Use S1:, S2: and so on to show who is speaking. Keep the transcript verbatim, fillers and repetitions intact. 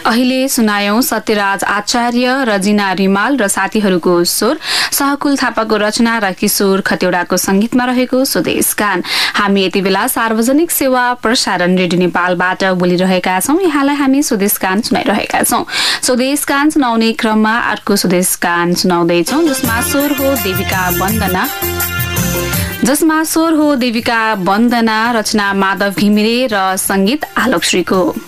S1: अहिले सुनायौं सत्यराज आचार्य, रजिना रिमाल र साथीहरूको स्वर, सहकुल थापाको रचना र किशोर खतेडाको संगीतमा रहेको स्वदेश गान। हामी यति बेला सार्वजनिक सेवा प्रसारण रेडियो नेपालबाट बोलिरहेका छौं। यहाँलाई हामी स्वदेश गान सुनाइरहेका छौं। स्वदेश गान सुनाउने क्रममा अर्को स्वदेश गान सुनाउँदैछौं, जसमा स्वर हो देविका वन्दना जसमा स्वर हो देविका वन्दना, रचना माधव घिमिरे र संगीत आलोक श्रीको।